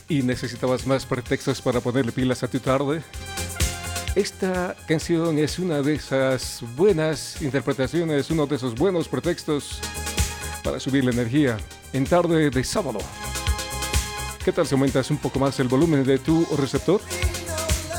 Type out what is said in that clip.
y necesitabas más pretextos para ponerle pilas a tu tarde. Esta canción es una de esas buenas interpretaciones, uno de esos buenos pretextos para subir la energía en tarde de sábado. ¿Qué tal si aumentas un poco más el volumen de tu receptor?